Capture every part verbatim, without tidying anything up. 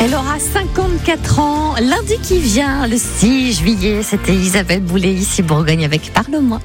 Elle aura cinquante-quatre ans. Lundi qui vient, le six juillet, c'était Isabelle Boulay, ici Bourgogne avec Parle-moi.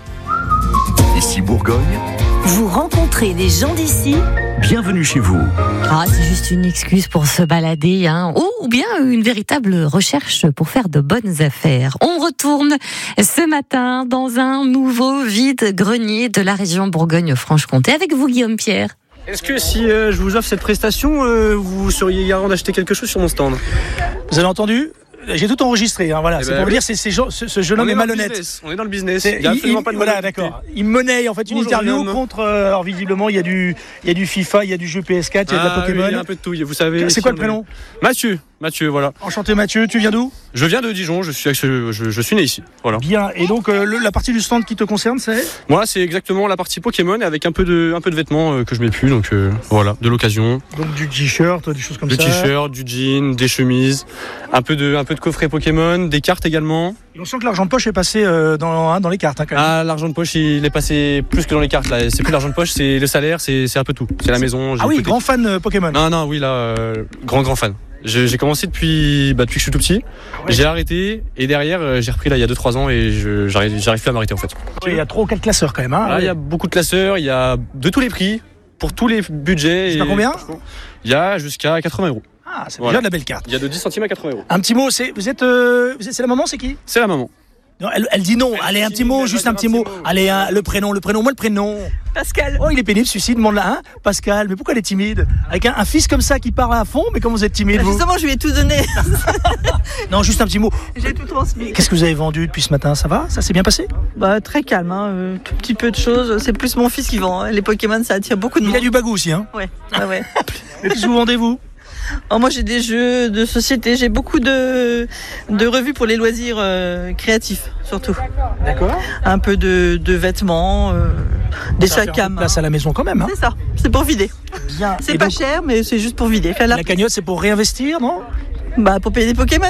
Ici Bourgogne. Vous rencontrez des gens d'ici. Bienvenue chez vous. Ah, c'est juste une excuse pour se balader, hein. Ou bien une véritable recherche pour faire de bonnes affaires. On retourne ce matin dans un nouveau vide-grenier de la région Bourgogne-Franche-Comté avec vous, Guillaume Pierre. Est-ce que si euh, je vous offre cette prestation, euh, vous seriez garant d'acheter quelque chose sur mon stand ? Vous avez entendu ? J'ai tout enregistré, hein, voilà. Eh c'est ben pour oui. dire, c'est, c'est, ce, ce jeune homme est, est malhonnête. On est dans le business. C'est, il n'y a absolument il, pas de voilà, malhonnêteté. d'accord. Il monnaie en fait une Bonjour, interview Guillaume. contre. Euh, alors visiblement, il y a du, il y a du FIFA, il y a du jeu P S quatre, il y a de la Ah, Pokémon. oui, il y a un peu de tout. Vous savez. C'est si quoi on le prénom ? est- Mathieu. Mathieu, voilà. Enchanté Mathieu. Tu viens d'où ? Je viens de Dijon. Je suis, je, je, je suis né ici. Voilà. Bien. Et donc euh, le, la partie du stand qui te concerne, c'est Moi, c'est exactement la partie Pokémon avec un peu de, un peu de vêtements euh, que je mets plus. Donc euh, voilà, de l'occasion. donc du t-shirt, des choses comme Du ça. t-shirt, du jean, des chemises, un peu de, un peu de coffret Pokémon, des cartes également. Et on sent que l'argent de poche est passé euh, dans, hein, dans les cartes, hein, quand même. Ah, l'argent de poche, il est passé plus que dans les cartes. Là, c'est plus l'argent de poche, c'est le salaire, c'est, c'est un peu tout. C'est la maison. j'ai Ah oui, hypothèque. grand fan euh, Pokémon. Non, non, oui, là, euh, grand, grand fan. J'ai, j'ai commencé depuis, bah, depuis que je suis tout petit. ouais. J'ai arrêté et derrière, euh, j'ai repris là il y a deux trois ans et je, j'arrive, j'arrive plus à m'arrêter en fait. Oui, il y a trois ou quatre classeurs quand même. Hein. Là, il y a beaucoup de classeurs, il y a de tous les prix, pour tous les budgets. Jusqu'à et- combien ? Il y a jusqu'à quatre-vingts euros. Ah, c'est Voilà. déjà de la belle carte. Il y a de dix centimes à quatre-vingts euros. Un petit mot, c'est vous êtes, euh, vous êtes c'est la maman, c'est qui ? C'est la maman. Non, elle, elle dit non. Elle Allez, dit un petit si, mot, elle juste va un dire petit un mot. petit mot. Allez, hein, le prénom, le prénom, moi le prénom. Pascal. Oh, il est pénible celui-ci, demande là, hein, Pascal. Mais pourquoi elle est timide ? Avec un, un fils comme ça qui parle à fond, mais comment vous êtes timide vous ? Justement, je lui ai tout donné. Non, juste un petit mot. J'ai tout transmis. Qu'est-ce que vous avez vendu depuis ce matin ? Ça va ? Ça s'est bien passé ? Bah, très calme, hein. euh, tout petit peu de choses. C'est plus mon fils qui vend. hein. Les Pokémon, ça attire beaucoup de Il monde. a du bagou aussi, hein. Ouais, ouais, ouais. Et qu'est-ce que vous vendez vous ? Alors, moi, j'ai des jeux de société. J'ai beaucoup de, de revues pour les loisirs euh, créatifs, surtout. D'accord. Un peu de, de vêtements, euh, des Ça va sacs faire un à peu de main. place à la maison quand même, hein. C'est ça. C'est pour vider. Bien. C'est Et pas donc, cher, mais c'est juste pour vider. Faire la... La cagnotte, c'est pour réinvestir, non ? Bah, pour payer des Pokémon.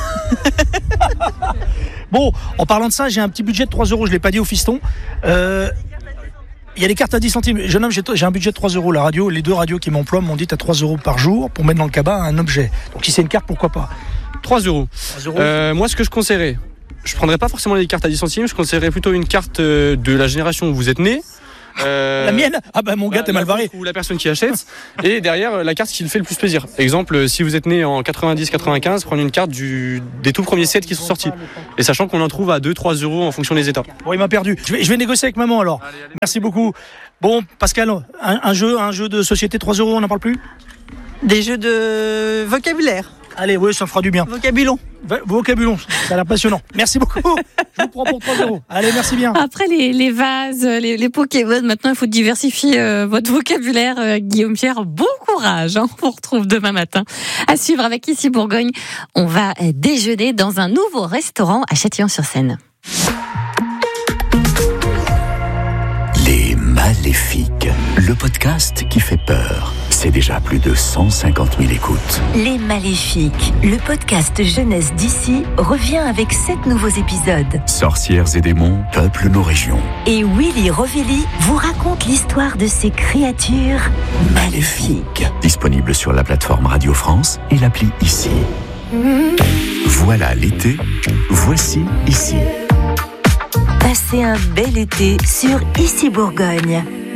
Bon, en parlant de ça, j'ai un petit budget de trois euros, je ne l'ai pas dit au fiston. Euh, Il y a des cartes à dix centimes. Jeune homme, j'ai, j'ai un budget de trois euros. La radio, les deux radios qui m'emploient m'ont dit à trois euros par jour pour mettre dans le cabas un objet. Donc si c'est une carte, pourquoi pas ? trois euros. trois euros. Euh, moi, ce que je conseillerais, je prendrais pas forcément les cartes à dix centimes, je conseillerais plutôt une carte euh, de la génération où vous êtes né. Euh, La mienne ? Ah bah mon gars, bah, t'es mal la barré. banque ou la personne qui achète. Et derrière, euh, la carte qui le fait le plus plaisir. Exemple, euh, si vous êtes né en quatre-vingt-dix quatre-vingt-quinze, prenez une carte du, des tout premiers sets qui sont sortis. Et sachant qu'on en trouve à deux trois euros en fonction des états. Bon, il m'a perdu. Je vais, je vais négocier avec maman alors. Merci beaucoup. Bon, Pascal, un, un jeu, un jeu de société, trois euros, on n'en parle plus ? Des jeux de vocabulaire. Allez, oui, ça fera du bien. Vocabulon. Va- Vocabulon, ça a l'air passionnant. Merci beaucoup. Je vous prends pour trois euros. Allez, merci bien. Après les, les vases, les, les Pokémon, maintenant il faut diversifier euh, votre vocabulaire, euh, Guillaume Pierre. Bon courage, hein. On vous retrouve demain matin. À suivre avec Ici Bourgogne, on va euh, déjeuner dans un nouveau restaurant à Châtillon-sur-Seine. Les Maléfiques, le podcast qui fait peur. C'est déjà plus de cent cinquante mille écoutes. Les Maléfiques, le podcast jeunesse d'ici, revient avec sept nouveaux épisodes. Sorcières et démons peuplent nos régions. Et Willy Rovelli vous raconte l'histoire de ces créatures maléfiques. Disponible sur la plateforme Radio France et l'appli Ici. Voilà l'été, voici Ici. Passez un bel été sur Ici Bourgogne.